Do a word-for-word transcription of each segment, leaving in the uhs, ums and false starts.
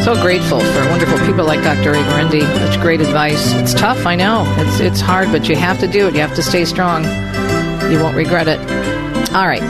So grateful for wonderful people like Doctor Agarendi. Such great advice. It's tough, I know. It's it's hard, but you have to do it. You have to stay strong. You won't regret it. All right.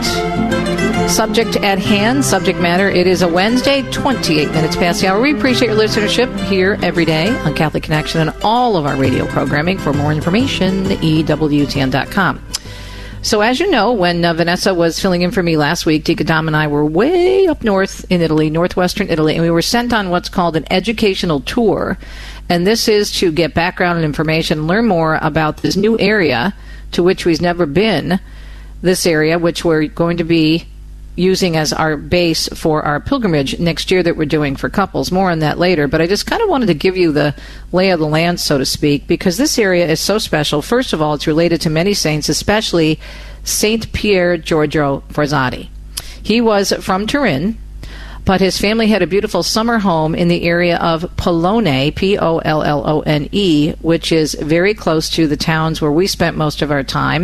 Subject at hand, subject matter. It is a Wednesday, twenty-eight minutes past the hour. We appreciate your listenership here every day on Catholic Connection and all of our radio programming. For more information, E W T N dot com. So as you know, when uh, Vanessa was filling in for me last week, Tika Dom and I were way up north in Italy, northwestern Italy, and we were sent on what's called an educational tour. And this is to get background and information, learn more about this new area to which we've never been, this area which we're going to be using as our base for our pilgrimage next year that we're doing for couples. More on that later. But I just kind of wanted to give you the lay of the land, so to speak, because this area is so special. First of all, it's related to many saints, especially Saint Pier Giorgio Frassati. He was from Turin, but his family had a beautiful summer home in the area of Pollone, P O L L O N E, which is very close to the towns where we spent most of our time,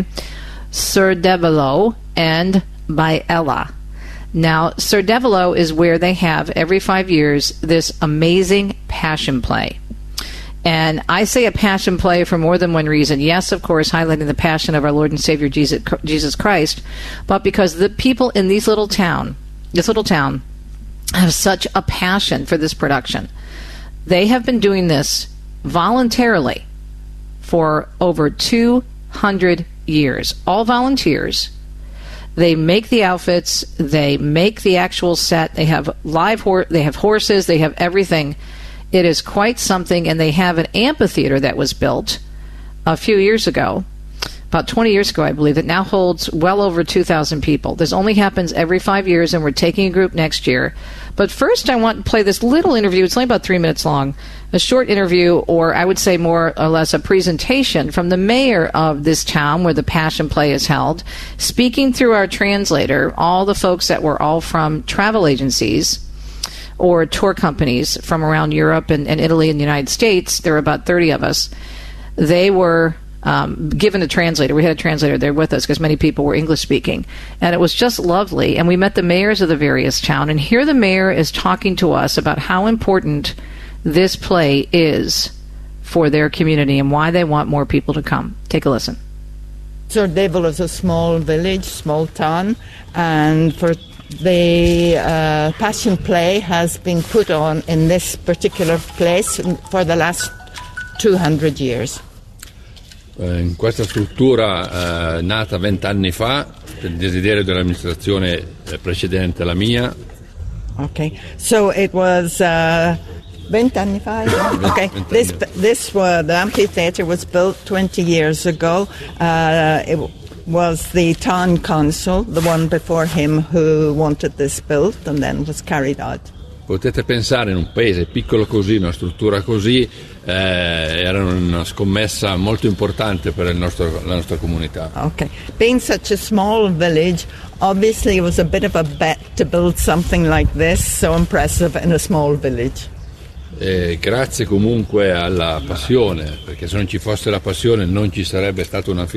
Serdevolo and Biella. Now, Serdevolo is where they have, every five years, this amazing passion play. And I say a passion play for more than one reason. Yes, of course, highlighting the passion of our Lord and Savior Jesus, Jesus Christ, but because the people in these little town, this little town, have such a passion for this production. They have been doing this voluntarily for over two hundred years. All volunteers. They make the outfits, they make the actual set, they have live hor- they have horses, they have everything. It is quite something, and they have an amphitheater that was built a few years ago, about twenty years ago, I believe, that now holds well over two thousand people. This only happens every five years, and we're taking a group next year. But first, I want to play this little interview. It's only about three minutes long, a short interview, or I would say more or less a presentation from the mayor of this town where the Passion Play is held, speaking through our translator, all the folks that were all from travel agencies or tour companies from around Europe and, and Italy and the United States. There were about thirty of us. They were um, given a translator. We had a translator there with us because many people were English-speaking. And it was just lovely. And we met the mayors of the various towns. And here the mayor is talking to us about how important this play is for their community and why they want more people to come. Take a listen. Serdevolo is a small village, small town, and for the uh, Passion Play has been put on in this particular place for the last two hundred years. In questa struttura eh, nata vent'anni fa per il desiderio dell'amministrazione precedente alla mia. Okay, so it was uh, vent'anni fa. Okay, this this uh, the amphitheater was built twenty years ago. Uh, it was the town council, the one before him, who wanted this built, and then was carried out. Potete pensare, in un paese piccolo così, una struttura così, eh, era una scommessa molto importante per il nostro, la nostra comunità. Okay, being such a small village, obviously it was a bit of a bet to build something like this, so impressive in a small village. E grazie comunque alla passione, perché se non ci fosse la passione non ci sarebbe stata una